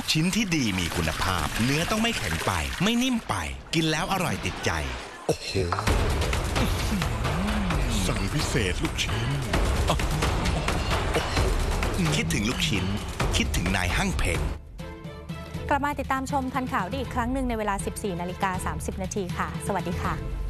ชิ้นที่ดีมีคุณภาพเนื้อต้องไม่แข็งไปไม่นิ่มไปกินแล้วอร่อยติดใจโอ้โหสั่งพิเศษลูกชิ้นคิดถึงลูกชิ้นคิดถึงนายหั่งเพ็งกลับมาติดตามชมทันข่าวได้อีกครั้งหนึ่งในเวลา 14:30 น.ค่ะสวัสดีค่ะ